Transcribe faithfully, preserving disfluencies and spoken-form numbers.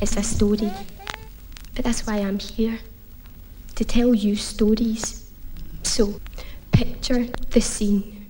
It's a story. But that's why I'm here. To tell you stories. So, picture the scene.